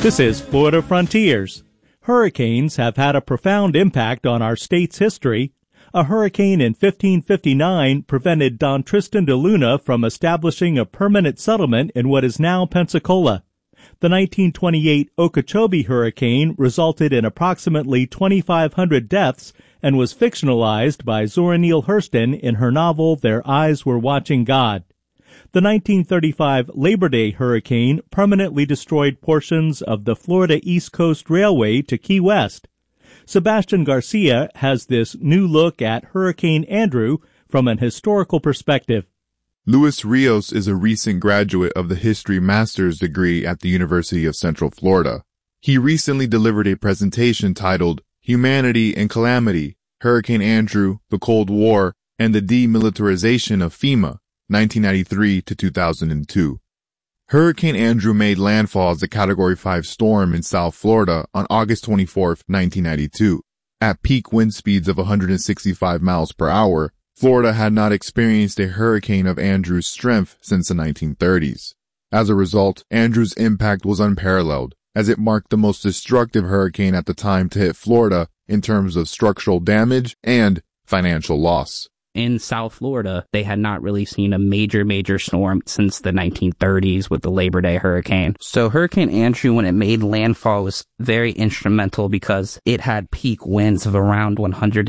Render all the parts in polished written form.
This is Florida Frontiers. Hurricanes have had a profound impact on our state's history. A hurricane in 1559 prevented Don Tristan de Luna from establishing a permanent settlement in what is now Pensacola. The 1928 Okeechobee hurricane resulted in approximately 2,500 deaths and was fictionalized by Zora Neale Hurston in her novel Their Eyes Were Watching God. The 1935 Labor Day hurricane permanently destroyed portions of the Florida East Coast Railway to Key West. Sebastian Garcia has this new look at Hurricane Andrew from an historical perspective. Luis Rios is a recent graduate of the History Master's degree at the University of Central Florida. He recently delivered a presentation titled Humanity and Calamity, Hurricane Andrew, the Cold War, and the Demilitarization of FEMA, 1993 to 2002. Hurricane Andrew made landfall as a Category 5 storm in South Florida on August 24, 1992. At peak wind speeds of 165 miles per hour, Florida had not experienced a hurricane of Andrew's strength since the 1930s. As a result, Andrew's impact was unparalleled, as it marked the most destructive hurricane at the time to hit Florida in terms of structural damage and financial loss. In South Florida, they had not really seen a major storm since the 1930s with the Labor Day hurricane. So Hurricane Andrew, when it made landfall, was very instrumental because it had peak winds of around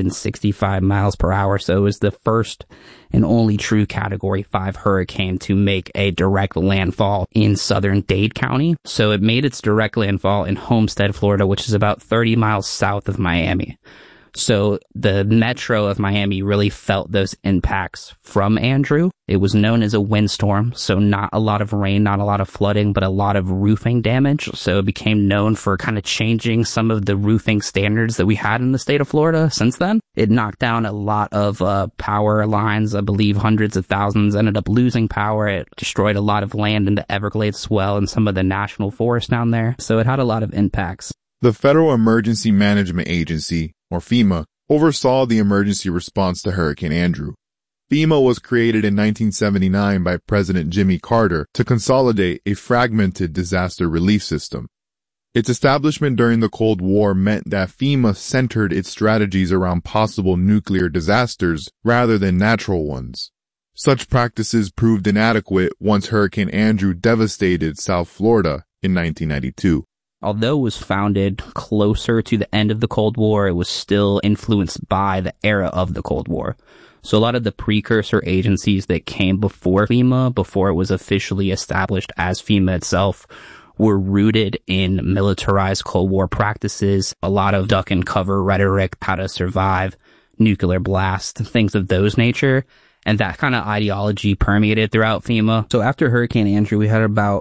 165 miles per hour. So it was the first and only true Category 5 hurricane to make a direct landfall in southern Dade County. So it made its direct landfall in Homestead, Florida, which is about 30 miles south of Miami. So the metro of Miami really felt those impacts from Andrew. It was known as a windstorm, so not a lot of rain, not a lot of flooding, but a lot of roofing damage. So it became known for kind of changing some of the roofing standards that we had in the state of Florida since then. It knocked down a lot of power lines. I believe hundreds of thousands ended up losing power. It destroyed a lot of land in the Everglades as well and some of the national forests down there. So it had a lot of impacts. The Federal Emergency Management Agency, or FEMA, oversaw the emergency response to Hurricane Andrew. FEMA was created in 1979 by President Jimmy Carter to consolidate a fragmented disaster relief system. Its establishment during the Cold War meant that FEMA centered its strategies around possible nuclear disasters rather than natural ones. Such practices proved inadequate once Hurricane Andrew devastated South Florida in 1992. Although it was founded closer to the end of the Cold War, it was still influenced by the era of the Cold War. So a lot of the precursor agencies that came before FEMA, before it was officially established as FEMA itself, were rooted in militarized Cold War practices, a lot of duck and cover rhetoric, how to survive, nuclear blast, things of those nature. And that kind of ideology permeated throughout FEMA. So after Hurricane Andrew, we had about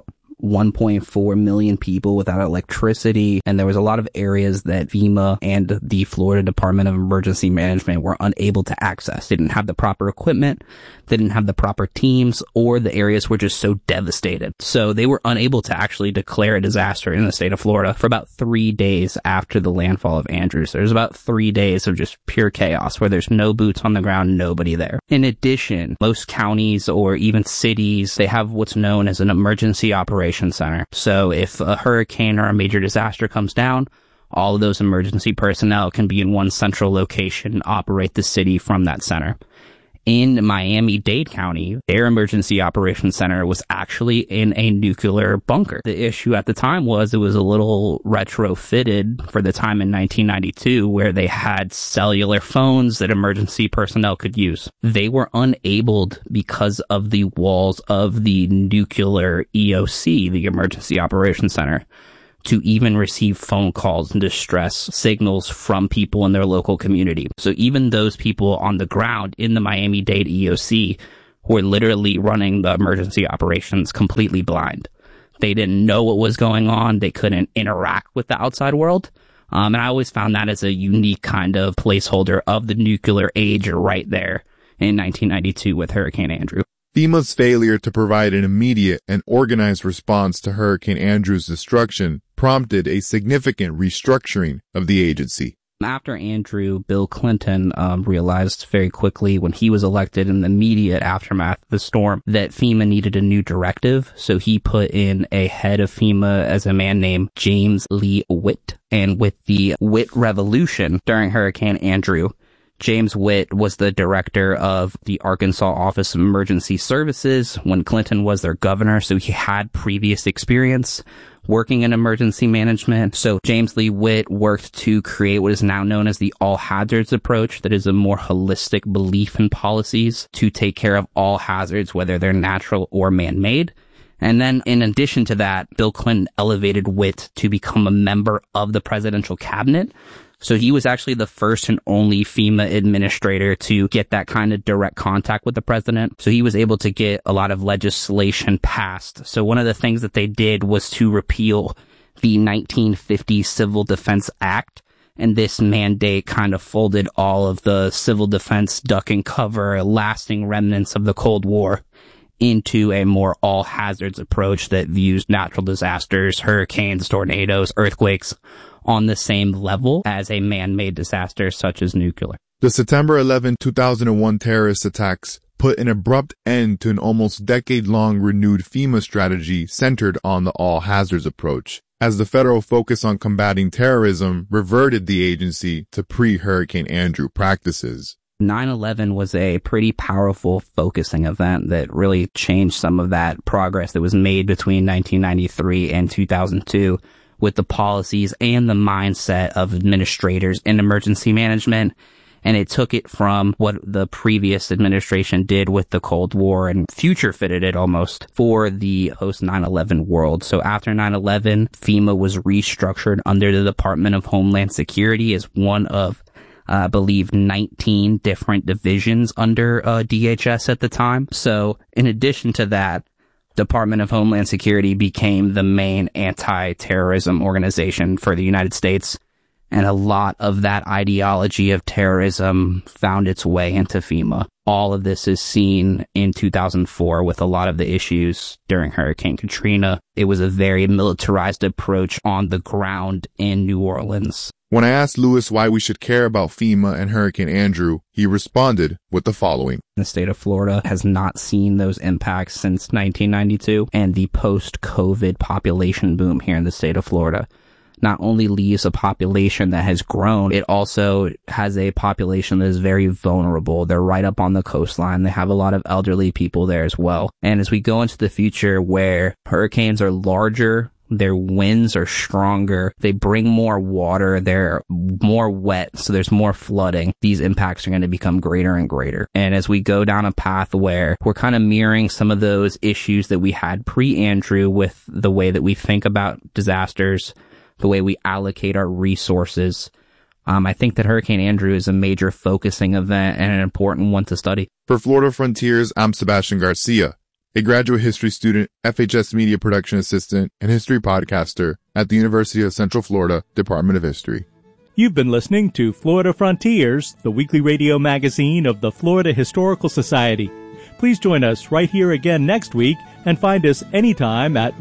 1.4 million people without electricity, and there was a lot of areas that FEMA and the Florida Department of Emergency Management were unable to access. They didn't have the proper equipment, they didn't have the proper teams, or the areas were just so devastated. So they were unable to actually declare a disaster in the state of Florida for about 3 days after the landfall of Andrew. So there's about 3 days of just pure chaos where there's no boots on the ground, nobody there. In addition, most counties or even cities, they have what's known as an emergency operations center. So if a hurricane or a major disaster comes down, all of those emergency personnel can be in one central location and operate the city from that center. In Miami-Dade County, their emergency operations center was actually in a nuclear bunker. The issue at the time was it was a little retrofitted for the time in 1992 where they had cellular phones that emergency personnel could use. They were unable, because of the walls of the nuclear EOC, the Emergency Operations Center, to even receive phone calls and distress signals from people in their local community. So even those people on the ground in the Miami-Dade EOC were literally running the emergency operations completely blind. They didn't know what was going on. They couldn't interact with the outside world. And I always found that as a unique kind of placeholder of the nuclear age right there in 1992 with Hurricane Andrew. FEMA's failure to provide an immediate and organized response to Hurricane Andrew's destruction prompted a significant restructuring of the agency. After Andrew, Bill Clinton realized very quickly when he was elected in the immediate aftermath of the storm that FEMA needed a new directive. So he put in a head of FEMA as a man named James Lee Witt. And with the Witt revolution during Hurricane Andrew, James Witt was the director of the Arkansas Office of Emergency Services when Clinton was their governor. So he had previous experience working in emergency management. So James Lee Witt worked to create what is now known as the all hazards approach, that is a more holistic belief in policies to take care of all hazards, whether they're natural or man-made. And then in addition to that, Bill Clinton elevated Witt to become a member of the presidential cabinet. So he was actually the first and only FEMA administrator to get that kind of direct contact with the president. So he was able to get a lot of legislation passed. So one of the things that they did was to repeal the 1950 Civil Defense Act. And this mandate kind of folded all of the civil defense duck and cover, lasting remnants of the Cold War into a more all hazards approach that views natural disasters, hurricanes, tornadoes, earthquakes on the same level as a man-made disaster such as nuclear. The September 11, 2001 terrorist attacks put an abrupt end to an almost decade-long renewed FEMA strategy centered on the all hazards approach, as the federal focus on combating terrorism reverted the agency to pre-Hurricane Andrew practices. 9/11 was a pretty powerful focusing event that really changed some of that progress that was made between 1993 and 2002 with the policies and the mindset of administrators in emergency management. And it took it from what the previous administration did with the Cold War and future fitted it almost for the post 9/11 world. So after 9/11, FEMA was restructured under the Department of Homeland Security as one of I believe 19 different divisions under DHS at the time. So in addition to that, Department of Homeland Security became the main anti-terrorism organization for the United States. And a lot of that ideology of terrorism found its way into FEMA. All of this is seen in 2004 with a lot of the issues during Hurricane Katrina. It was a very militarized approach on the ground in New Orleans. When I asked Lewis why we should care about FEMA and Hurricane Andrew, he responded with the following. The state of Florida has not seen those impacts since 1992 and the post-COVID population boom here in the state of Florida not only leaves a population that has grown, it also has a population that is very vulnerable. They're right up on the coastline. They have a lot of elderly people there as well. And as we go into the future where hurricanes are larger, their winds are stronger, they bring more water, they're more wet, so there's more flooding. These impacts are going to become greater and greater. And as we go down a path where we're kind of mirroring some of those issues that we had pre-Andrew with the way that we think about disasters, the way we allocate our resources, I think that Hurricane Andrew is a major focusing event and an important one to study. For Florida Frontiers, I'm Sebastian Garcia, a graduate history student, FHS media production assistant, and history podcaster at the University of Central Florida Department of History. You've been listening to Florida Frontiers, the weekly radio magazine of the Florida Historical Society. Please join us right here again next week and find us anytime at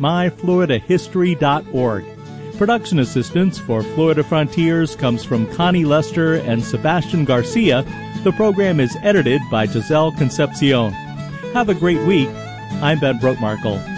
myfloridahistory.org. Production assistance for Florida Frontiers comes from Connie Lester and Sebastian Garcia. The program is edited by Giselle Concepcion. Have a great week. I'm Ben Brotemarkle.